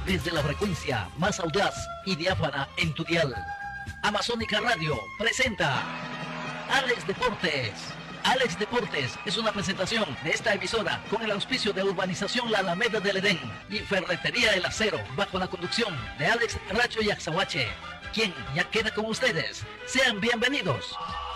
desde la frecuencia más audaz y diáfana en tu dial. Amazónica Radio presenta Alex Deportes. Alex Deportes es una presentación de esta emisora con el auspicio de Urbanización La Alameda del Edén y Ferretería El Acero, bajo la conducción de Alex Racho Yaxahuache, quien ya queda con ustedes. Sean bienvenidos.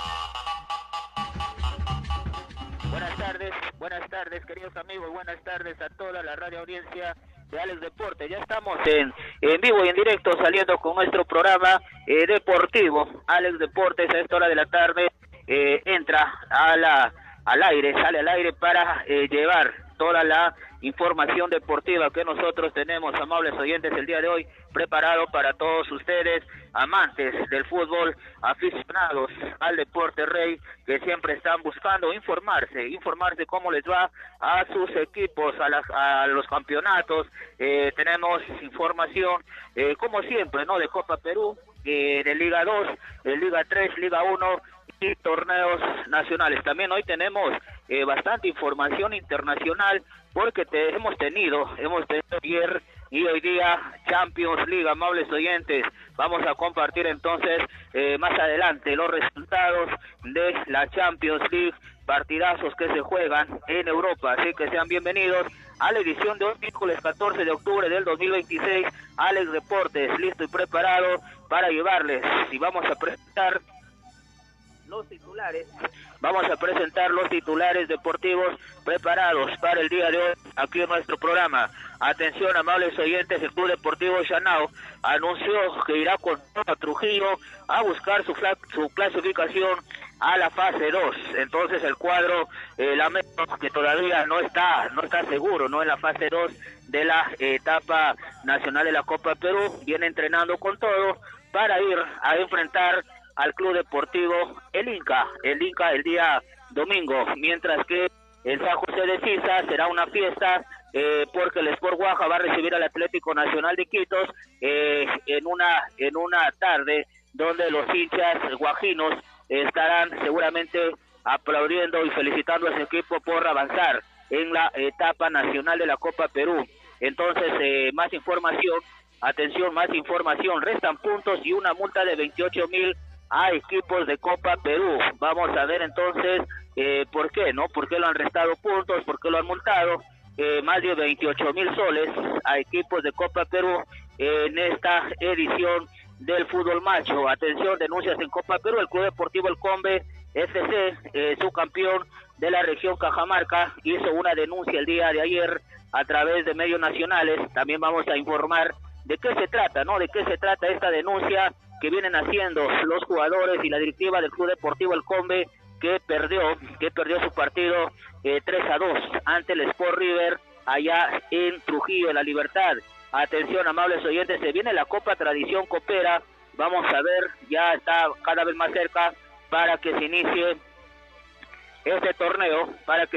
Buenas tardes queridos amigos, buenas tardes a toda la radio audiencia de Alex Deportes. Ya estamos en vivo y en directo saliendo con nuestro programa deportivo. Alex Deportes a esta hora de la tarde entra al aire, sale al aire para llevar toda la información deportiva que nosotros tenemos, amables oyentes, el día de hoy preparado para todos ustedes, amantes del fútbol, aficionados al deporte rey, que siempre están buscando informarse cómo les va a sus equipos, a los campeonatos. Tenemos información, como siempre, ¿no?, de Copa Perú, de Liga 2, de Liga 3, Liga 1 y torneos nacionales. También hoy tenemos bastante información internacional, porque hemos tenido ayer y hoy día Champions League, amables oyentes. Vamos a compartir entonces más adelante los resultados de la Champions League, partidazos que se juegan en Europa, así que sean bienvenidos a la edición de hoy, miércoles 14 de octubre del 2026, Alex Deportes, listo y preparado para llevarles, y vamos a presentar los titulares deportivos preparados para el día de hoy aquí en nuestro programa. Atención, amables oyentes, el Club Deportivo Chanao anunció que irá con Trujillo a buscar su clasificación a la fase 2. Entonces el cuadro lamento que todavía no está seguro, no, en la fase 2 de la etapa nacional de la Copa Perú. Viene entrenando con todo para ir a enfrentar al Club Deportivo el Inca el día domingo, mientras que en San José de Sisa será una fiesta porque el Sport Guaja va a recibir al Atlético Nacional de Quitos en una tarde donde los hinchas guajinos estarán seguramente aplaudiendo y felicitando a su equipo por avanzar en la etapa nacional de la Copa Perú. Entonces, más información, restan puntos y una multa de 28,000 a equipos de Copa Perú. Vamos a ver entonces por qué lo han restado puntos, por qué lo han multado. Más de 28,000 soles a equipos de Copa Perú en esta edición del fútbol macho. Atención, denuncias en Copa Perú. El Club Deportivo El Combe FC, su campeón de la región Cajamarca, hizo una denuncia el día de ayer a través de medios nacionales. También vamos a informar de qué se trata, esta denuncia que vienen haciendo los jugadores y la directiva del Club Deportivo El Combe, que perdió su partido 3-2 ante el Sport River allá en Trujillo, en La Libertad. Atención, amables oyentes, se viene la Copa Tradición Copera. Vamos a ver, ya está cada vez más cerca para que se inicie este torneo,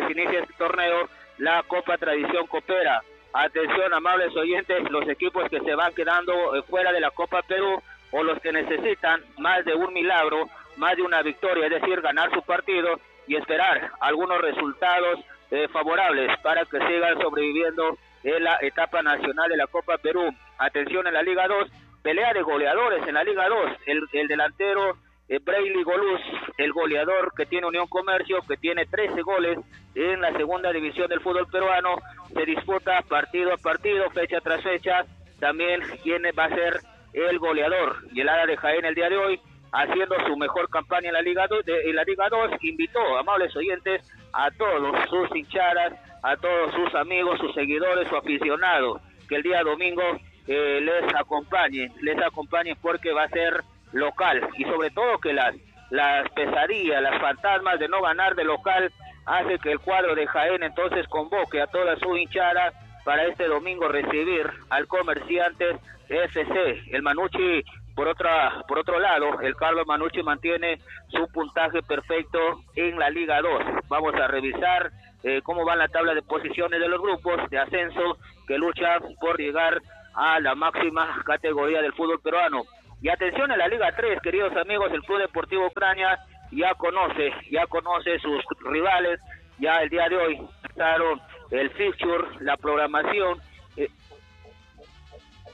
la Copa Tradición Copera. Atención, amables oyentes, los equipos que se van quedando fuera de la Copa Perú, o los que necesitan más de un milagro, más de una victoria, es decir, ganar su partido y esperar algunos resultados favorables para que sigan sobreviviendo en la etapa nacional de la Copa Perú. Atención, en la Liga 2, pelea de goleadores en la Liga 2, el delantero Braily Goluz, el goleador que tiene Unión Comercio, que tiene 13 goles en la segunda división del fútbol peruano. Se disputa partido a partido, fecha tras fecha, también quién va a ser el goleador. Y el Ara de Jaén el día de hoy, haciendo su mejor campaña en la Liga 2, invitó, amables oyentes, a todos sus hinchadas, a todos sus amigos, sus seguidores, su aficionado, que el día domingo les acompañen porque va a ser local, y sobre todo que las pesadillas, las fantasmas de no ganar de local hace que el cuadro de Jaén entonces convoque a toda su hinchada para este domingo recibir al Comerciantes FC. El Manucci, por otro lado, el Carlos Manucci mantiene su puntaje perfecto en la Liga 2. Vamos a revisar cómo va la tabla de posiciones de los grupos de ascenso que luchan por llegar a la máxima categoría del fútbol peruano. Y atención, en la Liga 3, queridos amigos, el Club Deportivo Ucrania ya conoce sus rivales. Ya el día de hoy empezaron el fixture, la programación.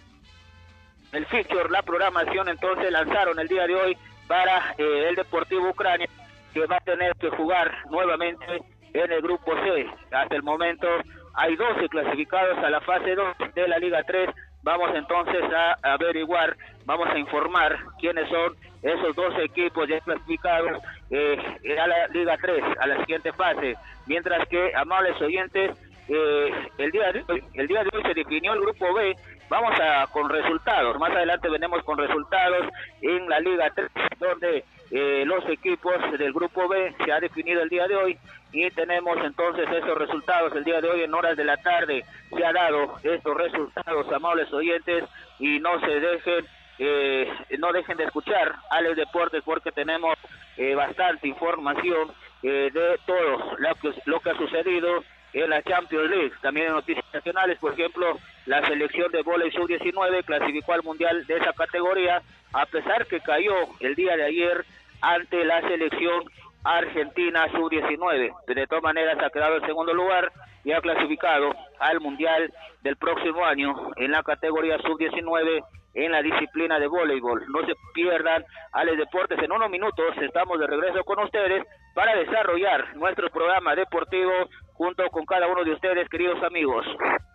el fixture, la programación, entonces lanzaron el día de hoy para el Deportivo Ucrania, que va a tener que jugar nuevamente en el grupo C. Hasta el momento hay 12 clasificados a la fase 2 de la Liga 3. Vamos entonces a averiguar, vamos a informar quiénes son esos 12 equipos ya clasificados a la Liga 3, a la siguiente fase. Mientras que, amables oyentes, el día de hoy se definió el grupo B. Vamos con resultados, más adelante venimos con resultados en la Liga 3, donde los equipos del grupo B se ha definido el día de hoy, y tenemos entonces esos resultados el día de hoy en horas de la tarde. Se ha dado estos resultados, amables oyentes, y no dejen de escuchar Alex Deportes, porque tenemos bastante información de todo lo que ha sucedido en la Champions League. También en noticias nacionales, por ejemplo, la selección de vóley sub-19 clasificó al mundial de esa categoría, a pesar que cayó el día de ayer ante la selección argentina sub-19. De todas maneras ha quedado en segundo lugar y ha clasificado al mundial del próximo año en la categoría sub-19 en la disciplina de voleibol. No se pierdan Alex Deportes. En unos minutos estamos de regreso con ustedes para desarrollar nuestro programa deportivo junto con cada uno de ustedes, queridos amigos.